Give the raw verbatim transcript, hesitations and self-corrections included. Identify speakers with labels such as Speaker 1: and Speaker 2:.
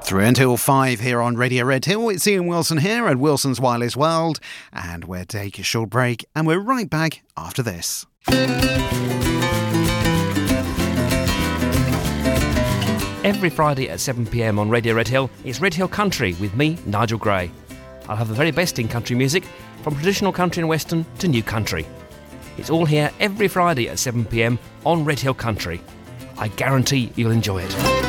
Speaker 1: Through until five here on Radio Red Hill. It's Ian Wilson here at Wilson's Wireless World, and we'll take a short break and we're right back after this.
Speaker 2: Every Friday at seven p m on Radio Red Hill, it's Red Hill Country with me, Nigel Gray. I'll have the very best in country music, from traditional country and western to new country. It's all here every Friday at seven p m on Red Hill Country. I guarantee you'll enjoy it.